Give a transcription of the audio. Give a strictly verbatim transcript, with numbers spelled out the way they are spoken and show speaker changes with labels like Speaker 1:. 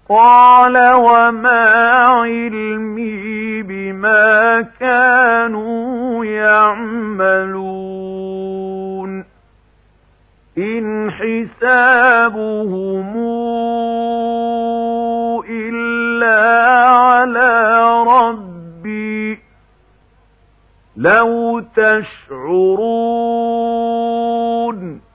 Speaker 1: قال وما علمي بما كانوا يعملون إن حسابهم إلا على ربي لو تشعرون